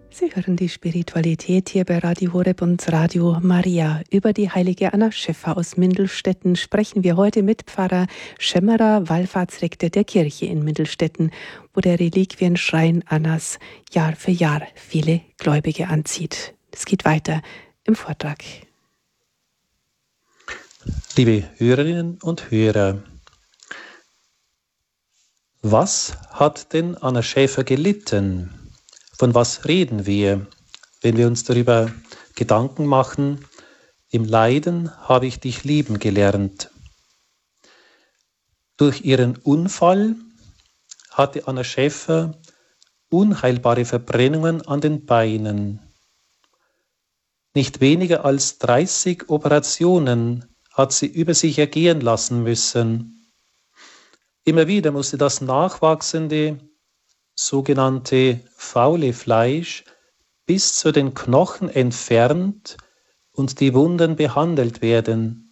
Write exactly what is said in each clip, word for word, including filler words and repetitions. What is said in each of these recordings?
Sie hören die Spiritualität hier bei Radio Horeb und Radio Maria. Über die heilige Anna Schäffer aus Mindelstetten sprechen wir heute mit Pfarrer Schemmerer, Wallfahrtsrektor der Kirche in Mindelstetten, wo der Reliquienschrein Annas Jahr für Jahr viele Gläubige anzieht. Es geht weiter im Vortrag. Liebe Hörerinnen und Hörer, was hat denn Anna Schäffer gelitten? Von was reden wir, wenn wir uns darüber Gedanken machen? Im Leiden habe ich dich lieben gelernt. Durch ihren Unfall hatte Anna Schäffer unheilbare Verbrennungen an den Beinen. Nicht weniger als dreißig Operationen hat sie über sich ergehen lassen müssen. Immer wieder musste das nachwachsende, sogenannte faule Fleisch bis zu den Knochen entfernt und die Wunden behandelt werden.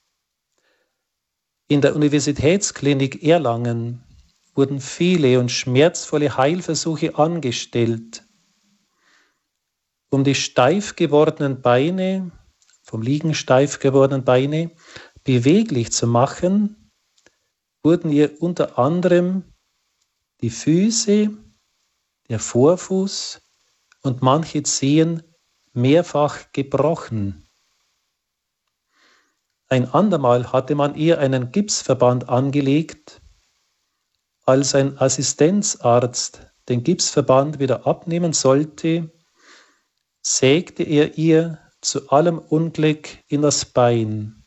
In der Universitätsklinik Erlangen wurden viele und schmerzvolle Heilversuche angestellt, um die steif gewordenen Beine, vom Liegen steif gewordenen Beine, beweglich zu machen, wurden ihr unter anderem die Füße, der Vorfuß und manche Zehen mehrfach gebrochen. Ein andermal hatte man ihr einen Gipsverband angelegt. Als ein Assistenzarzt den Gipsverband wieder abnehmen sollte, sägte er ihr zu allem Unglück in das Bein.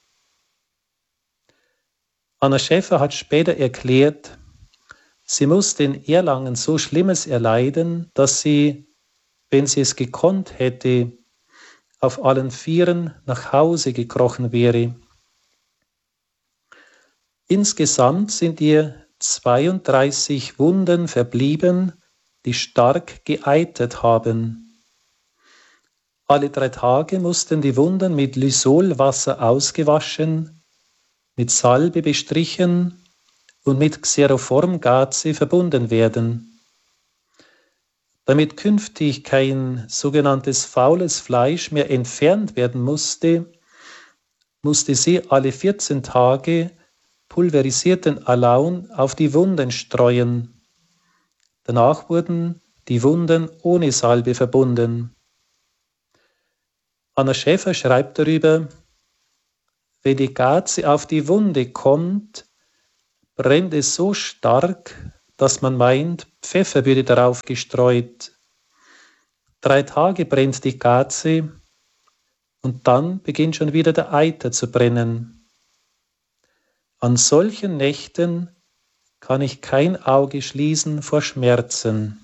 Anna Schäffer hat später erklärt, sie musste in Erlangen so Schlimmes erleiden, dass sie, wenn sie es gekonnt hätte, auf allen Vieren nach Hause gekrochen wäre. Insgesamt sind ihr zweiunddreißig Wunden verblieben, die stark geeitert haben. Alle drei Tage mussten die Wunden mit Lysolwasser ausgewaschen, mit Salbe bestrichen und mit Xeroformgaze verbunden werden. Damit künftig kein sogenanntes faules Fleisch mehr entfernt werden musste, musste sie alle vierzehn Tage pulverisierten Alaun auf die Wunden streuen. Danach wurden die Wunden ohne Salbe verbunden. Anna Schäffer schreibt darüber, wenn die Gaze auf die Wunde kommt, brennt es so stark, dass man meint, Pfeffer würde darauf gestreut. Drei Tage brennt die Gaze und dann beginnt schon wieder der Eiter zu brennen. An solchen Nächten kann ich kein Auge schließen vor Schmerzen.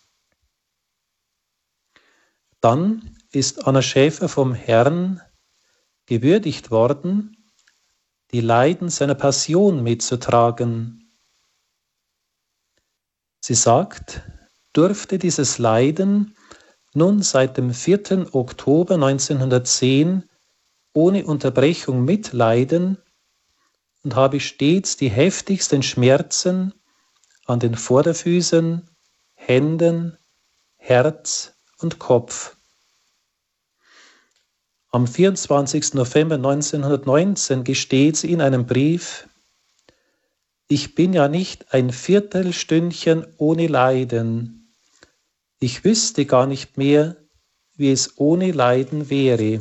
Dann ist Anna Schäffer vom Herrn gewürdigt worden, die Leiden seiner Passion mitzutragen. Sie sagt, durfte dieses Leiden nun seit dem vierten Oktober neunzehnhundertzehn ohne Unterbrechung mitleiden und habe stets die heftigsten Schmerzen an den Vorderfüßen, Händen, Herz und Kopf. Am vierundzwanzigsten November neunzehnhundertneunzehn gesteht sie in einem Brief, ich bin ja nicht ein Viertelstündchen ohne Leiden. Ich wüsste gar nicht mehr, wie es ohne Leiden wäre.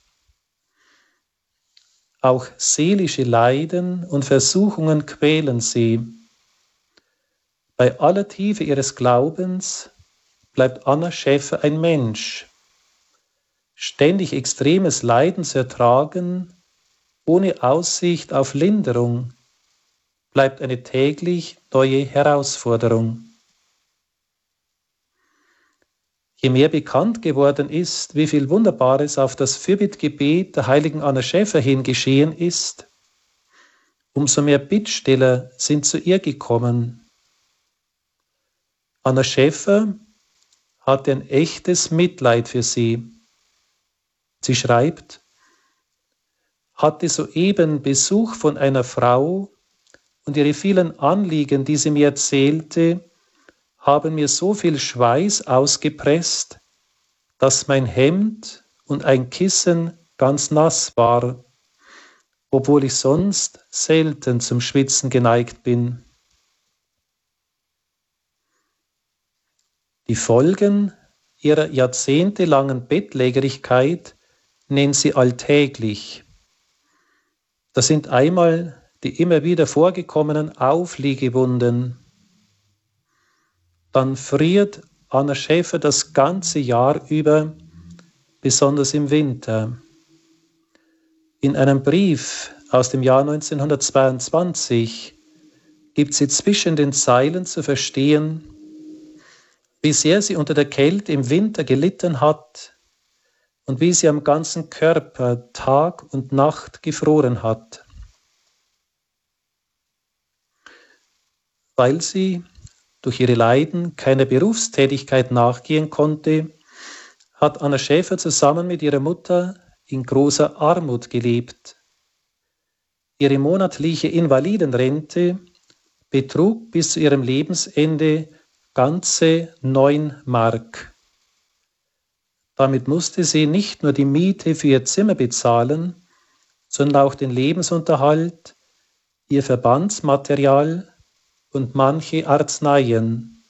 Auch seelische Leiden und Versuchungen quälen sie. Bei aller Tiefe ihres Glaubens bleibt Anna Schäffer ein Mensch. Ständig extremes Leiden zu ertragen, ohne Aussicht auf Linderung, bleibt eine täglich neue Herausforderung. Je mehr bekannt geworden ist, wie viel Wunderbares auf das Fürbittgebet der heiligen Anna Schäffer hin geschehen ist, umso mehr Bittsteller sind zu ihr gekommen. Anna Schäffer hatte ein echtes Mitleid für sie. Sie schreibt, hatte soeben Besuch von einer Frau und ihre vielen Anliegen, die sie mir erzählte, haben mir so viel Schweiß ausgepresst, dass mein Hemd und ein Kissen ganz nass war, obwohl ich sonst selten zum Schwitzen geneigt bin. Die Folgen ihrer jahrzehntelangen Bettlägerigkeit nennt sie alltäglich. Das sind einmal die immer wieder vorgekommenen Aufliegewunden. Dann friert Anna Schäfer das ganze Jahr über, besonders im Winter. In einem Brief aus dem Jahr neunzehnhundertzweiundzwanzig gibt sie zwischen den Zeilen zu verstehen, wie sehr sie unter der Kälte im Winter gelitten hat und wie sie am ganzen Körper Tag und Nacht gefroren hat. Weil sie durch ihre Leiden keiner Berufstätigkeit nachgehen konnte, hat Anna Schäfer zusammen mit ihrer Mutter in großer Armut gelebt. Ihre monatliche Invalidenrente betrug bis zu ihrem Lebensende ganze neun Mark. Damit musste sie nicht nur die Miete für ihr Zimmer bezahlen, sondern auch den Lebensunterhalt, ihr Verbandsmaterial und manche Arzneien.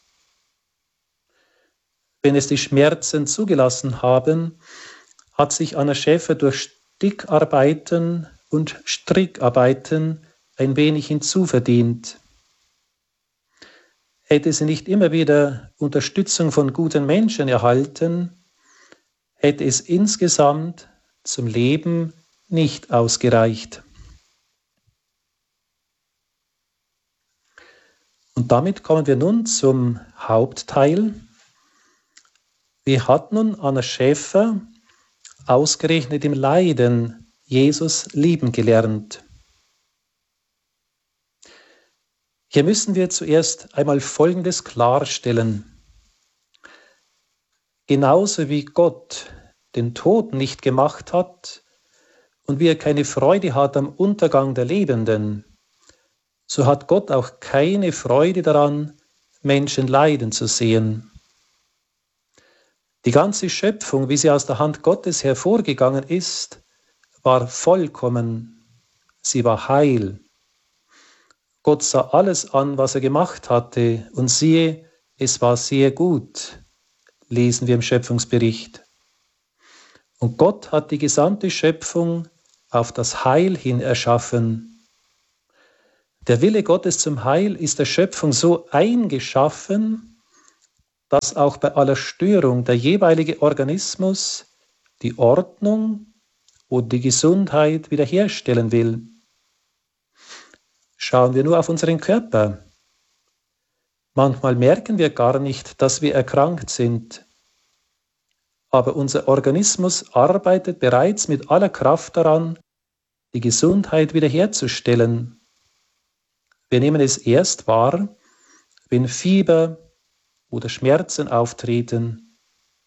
Wenn es die Schmerzen zugelassen haben, hat sich Anna Schäfer durch Stickarbeiten und Strickarbeiten ein wenig hinzuverdient. Hätte sie nicht immer wieder Unterstützung von guten Menschen erhalten, hätte es insgesamt zum Leben nicht ausgereicht. Und damit kommen wir nun zum Hauptteil. Wie hat nun Anna Schäfer ausgerechnet im Leiden Jesus lieben gelernt? Hier müssen wir zuerst einmal Folgendes klarstellen. Genauso wie Gott den Tod nicht gemacht hat und wie er keine Freude hat am Untergang der Lebenden, so hat Gott auch keine Freude daran, Menschen leiden zu sehen. Die ganze Schöpfung, wie sie aus der Hand Gottes hervorgegangen ist, war vollkommen, sie war heil. Gott sah alles an, was er gemacht hatte, und siehe, es war sehr gut, lesen wir im Schöpfungsbericht. Und Gott hat die gesamte Schöpfung auf das Heil hin erschaffen. Der Wille Gottes zum Heil ist der Schöpfung so eingeschaffen, dass auch bei aller Störung der jeweilige Organismus die Ordnung oder die Gesundheit wiederherstellen will. Schauen wir nur auf unseren Körper. Manchmal merken wir gar nicht, dass wir erkrankt sind. Aber unser Organismus arbeitet bereits mit aller Kraft daran, die Gesundheit wiederherzustellen. Wir nehmen es erst wahr, wenn Fieber oder Schmerzen auftreten.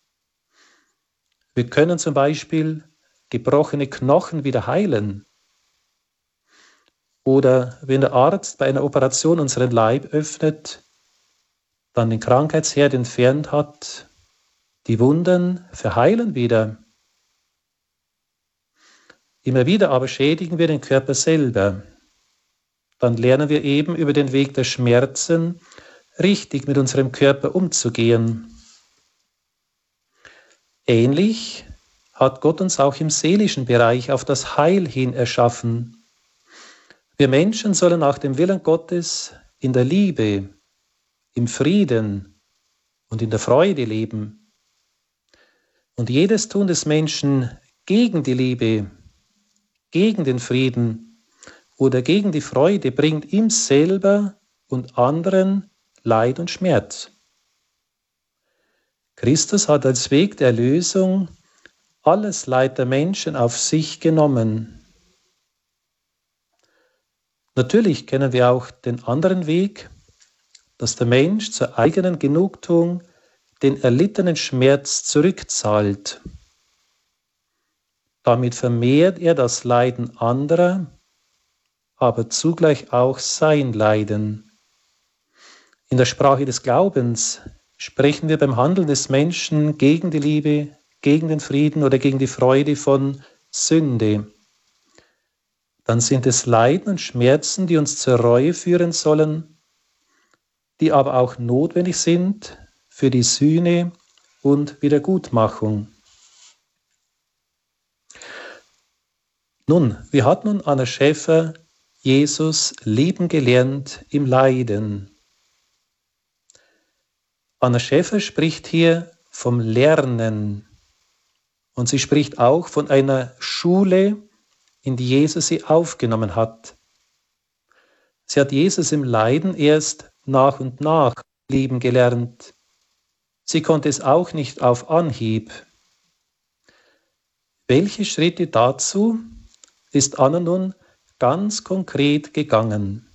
Wir können zum Beispiel gebrochene Knochen wieder heilen. Oder wenn der Arzt bei einer Operation unseren Leib öffnet, dann den Krankheitsherd entfernt hat, die Wunden verheilen wieder. Immer wieder aber schädigen wir den Körper selber. Dann lernen wir eben über den Weg der Schmerzen richtig mit unserem Körper umzugehen. Ähnlich hat Gott uns auch im seelischen Bereich auf das Heil hin erschaffen. Wir Menschen sollen nach dem Willen Gottes in der Liebe, im Frieden und in der Freude leben. Und jedes Tun des Menschen gegen die Liebe, gegen den Frieden oder gegen die Freude bringt ihm selber und anderen Leid und Schmerz. Christus hat als Weg der Erlösung alles Leid der Menschen auf sich genommen. Natürlich kennen wir auch den anderen Weg, dass der Mensch zur eigenen Genugtuung den erlittenen Schmerz zurückzahlt. Damit vermehrt er das Leiden anderer, aber zugleich auch sein Leiden. In der Sprache des Glaubens sprechen wir beim Handeln des Menschen gegen die Liebe gegen den Frieden oder gegen die Freude von Sünde. Dann sind es Leiden und Schmerzen, die uns zur Reue führen sollen, die aber auch notwendig sind für die Sühne und Wiedergutmachung. Nun, wie hat nun Anna Schäfer Jesus lieben gelernt im Leiden? Anna Schäfer spricht hier vom Lernen und sie spricht auch von einer Schule, in die Jesus sie aufgenommen hat. Sie hat Jesus im Leiden erst nach und nach lieben gelernt. Sie konnte es auch nicht auf Anhieb. Welche Schritte dazu ist Anna nun ganz konkret gegangen?